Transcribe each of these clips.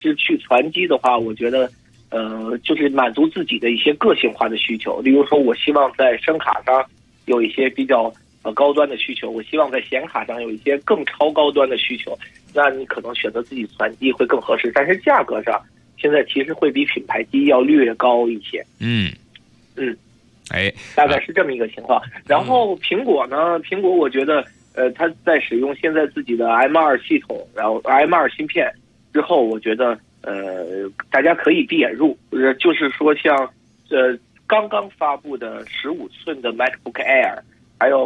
是去传机的话，我觉得就是满足自己的一些个性化的需求。例如说，我希望在声卡上有一些比较高端的需求，我希望在显卡上有一些更超高端的需求，那你可能选择自己传机会更合适。但是价格上现在其实会比品牌机要略高一些。大概是这么一个情况。然后苹果呢，苹果我觉得它在使用现在自己的 M2 系统，然后 M2 芯片之后，我觉得大家可以闭眼入，就是说像刚刚发布的15寸的 MacBook Air， 还有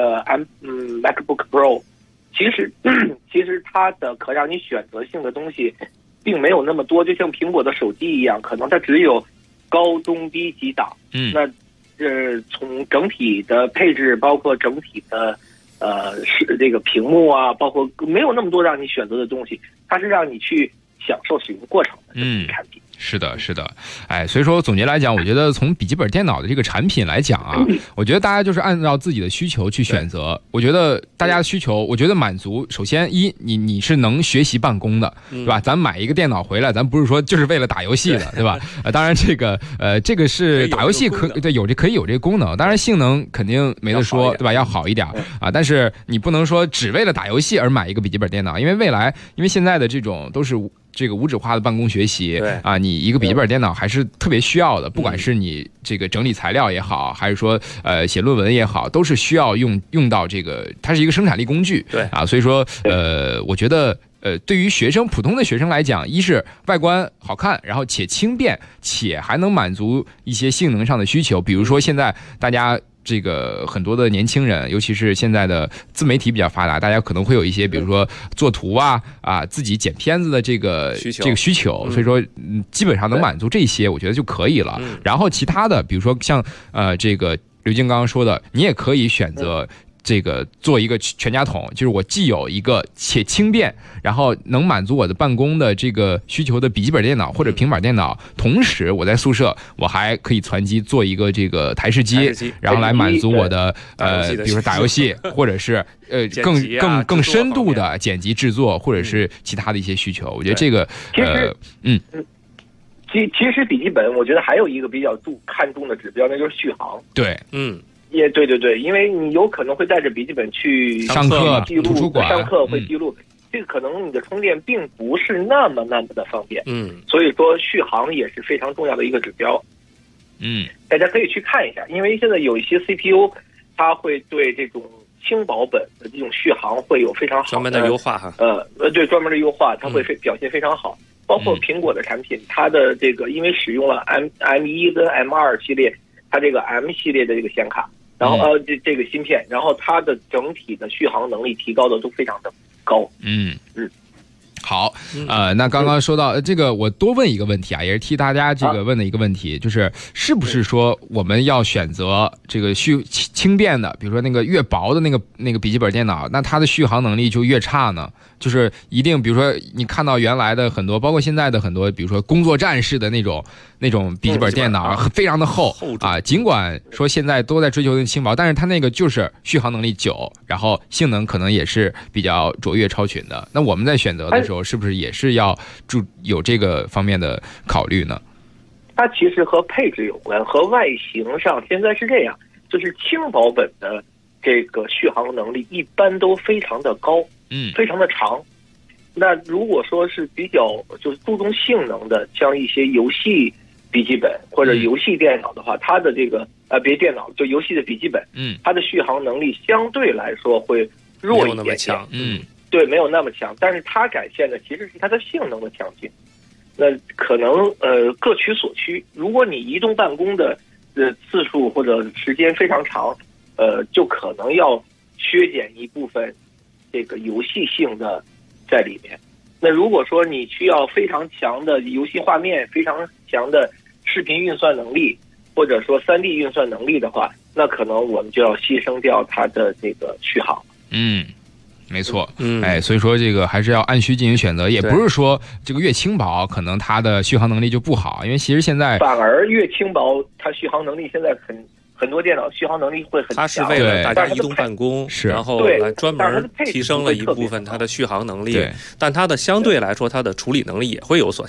MacBook Pro， 其实它的可让你选择性的东西并没有那么多，就像苹果的手机一样，可能它只有高中低几档。那从整体的配置，包括整体的是这个屏幕啊，包括没有那么多让你选择的东西，它是让你去享受使用过程的这种产品。 是的，是的，所以说总结来讲，我觉得从笔记本电脑的这个产品来讲啊，我觉得大家就是按照自己的需求去选择。我觉得大家的需求，我觉得满足，首先你是能学习办公的，对吧？咱买一个电脑回来，咱不是说就是为了打游戏的，对吧？当然这个是打游戏可以有这个功能，当然性能肯定没得说，对吧？要好一点啊，但是你不能说只为了打游戏而买一个笔记本电脑，因为现在的这种都是这个无纸化的办公学习啊，你一个笔记本电脑还是特别需要的，不管是你这个整理材料也好，还是说写论文也好，都是需要用到这个，它是一个生产力工具，对啊，所以说我觉得对于普通的学生来讲，一是外观好看，然后且轻便，且还能满足一些性能上的需求，比如说现在大家这个很多的年轻人，尤其是现在的自媒体比较发达，大家可能会有一些比如说做图啊自己剪片子的这个需求，所以说基本上能满足这些我觉得就可以了。然后其他的比如说像这个刘静刚刚说的，你也可以选择这个做一个全家桶，就是我既有一个且轻便，然后能满足我的办公的这个需求的笔记本电脑或者平板电脑，同时我在宿舍我还可以传机做一个这个台式机，然后来满足我的比如说打游戏或者是更深度的剪辑制作，或者是其他的一些需求。我觉得这个其实笔记本我觉得还有一个比较看重的指标，那就是续航。 对， 也对，因为你有可能会带着笔记本去上课、图书馆上课会记录，这个可能你的充电并不是那么的方便。所以说续航也是非常重要的一个指标。大家可以去看一下，因为现在有一些 CPU 它会对这种轻薄本的这种续航会有非常好的专门的优化哈。 对，专门的优化，它会表现非常好。包括苹果的产品，它的这个因为使用了 M1 跟 M2 系列，它这个 M 系列的这个显卡。然后这个芯片，然后它的整体的续航能力提高的都非常的高。 好，那刚刚说到这个，我多问一个问题啊，也是替大家这个问的一个问题，是不是说我们要选择这个轻便的，比如说那个越薄的那个笔记本电脑，那它的续航能力就越差呢？就是一定，比如说你看到原来的很多，包括现在的很多，比如说工作站式的那种笔记本电脑，非常的厚啊。尽管说现在都在追求轻薄，但是它那个就是续航能力久，然后性能可能也是比较卓越超群的。那我们在选择的时候，是不是也是要有这个方面的考虑呢？ 它其实和配置有关，和外形上现在是这样，就是轻薄本的这个续航能力一般都非常的高。非常的长。那如果说是比较就是注重性能的，像一些游戏笔记本或者游戏电脑的话，它的这个别电脑就游戏的笔记本，它的续航能力相对来说会弱一点点。对，没有那么强，但是它展现的其实是它的性能的强劲。那可能各取所需。如果你移动办公的次数或者时间非常长，就可能要削减一部分这个游戏性的在里面。那如果说你需要非常强的游戏画面，非常强的视频运算能力，或者说3D 运算能力的话，那可能我们就要牺牲掉它的这个续航。 没错，所以说这个还是要按需进行选择，也不是说这个越轻薄可能它的续航能力就不好，因为其实现在反而越轻薄它续航能力现在很多电脑续航能力会很强， 它是为了大家移动办公，然后来专门提升了一部分它的续航能力，但它的相对来说它的处理能力也会有所